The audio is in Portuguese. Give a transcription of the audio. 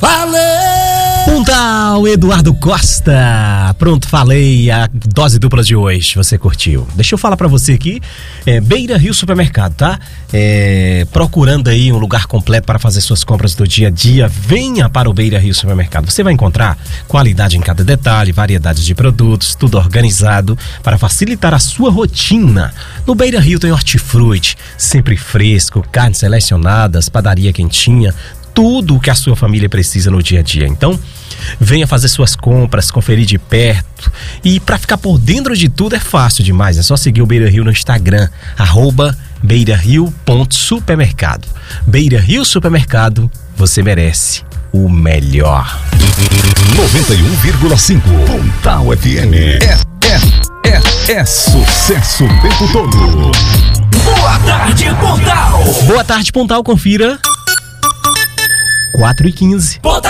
Valeu! Pontal, Eduardo Costa. Pronto, falei a dose dupla de hoje. Você curtiu? Deixa eu falar pra você aqui. Beira Rio Supermercado, tá? Procurando aí um lugar completo para fazer suas compras do dia a dia, venha para o Beira Rio Supermercado. Você vai encontrar qualidade em cada detalhe, variedade de produtos, tudo organizado para facilitar a sua rotina. No Beira Rio tem hortifruti, sempre fresco, carnes selecionadas, padaria quentinha, tudo o que a sua família precisa no dia a dia. Então, venha fazer suas compras, conferir de perto. E para ficar por dentro de tudo é fácil demais. É só seguir o Beira Rio no Instagram, @beirario.supermercado. Beira Rio Supermercado, você merece o melhor. 91,5 Pontal FM. É sucesso o tempo todo. Boa tarde, Pontal. Boa tarde, Pontal. Confira. 4h15.